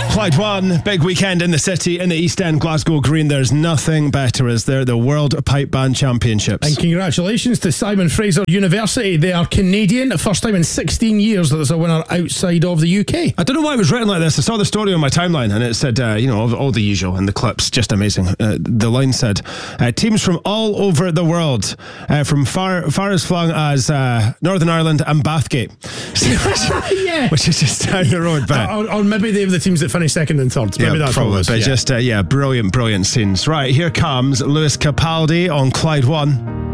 Clyde One, big weekend in the city, in the East End, Glasgow Green. There's nothing better as they're the World Pipe Band Championships. And congratulations to Simon Fraser University. They are Canadian, first time in 16 years that there's a winner outside of the UK. I don't know why it was written like this. I saw the story on my timeline and it said, all the usual in the clips, just amazing. The line said, teams from all over the world, from far as flung as Northern Ireland and Bathgate. Yeah. Which is just down the road. But or maybe they were the teams that finished second and third. Maybe that's probably. But just, brilliant scenes. Right, here comes Lewis Capaldi on Clyde One.